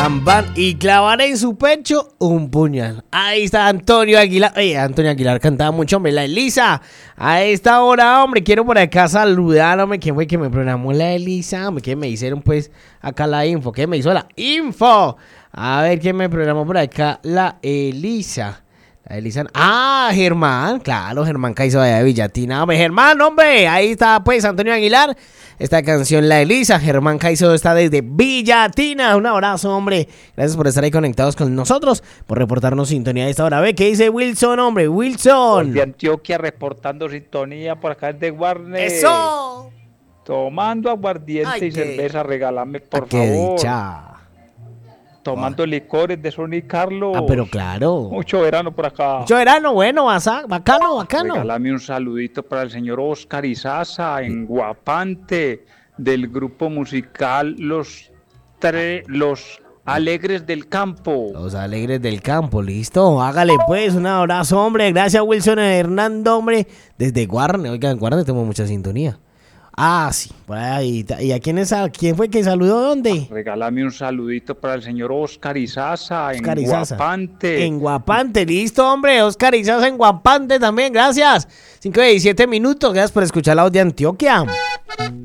Bam, bam, y clavaré en su pecho un puñal. Ahí está Antonio Aguilar. Antonio Aguilar cantaba mucho, hombre. La Elisa. A esta hora, hombre, quiero por acá saludar, hombre. ¿Quién fue que me programó la Elisa? Hombre, ¿qué me hicieron, pues, acá la info? ¿Qué me hizo la info? A ver, ¿quién me programó por acá? La Elisa. La Elisa. Germán. Claro, Germán Caizo de Villatina. Hombre, Germán, hombre. Ahí está, pues, Antonio Aguilar. Esta canción, La Elisa. Germán Caizo está desde Villatina. Un abrazo, hombre. Gracias por estar ahí conectados con nosotros, por reportarnos sintonía a esta hora. Ve, ¿qué dice Wilson, hombre? Wilson. De Antioquia reportando sintonía por acá desde Guarne. ¡Eso! Tomando aguardiente y cerveza, regálame, por qué favor. Dicha. Tomando licores de Sony Carlos. Pero claro. Mucho verano por acá. Mucho verano, bueno, bacano. Regálame un saludito para el señor Oscar Izaza en Guapante, del grupo musical Los Alegres del Campo. Los Alegres del Campo, listo. Hágale pues, un abrazo, hombre. Gracias, Wilson Hernando, hombre. Desde Guarne. Oigan, en Guarne tenemos mucha sintonía. Sí, por ahí. ¿Y a quién fue que saludó? ¿Dónde? Regálame un saludito para el señor Oscar Izaza en Guapante. En Guapante, listo, hombre. Oscar Izaza en Guapante también, gracias. 5:17 minutos, gracias por escuchar la voz de Antioquia.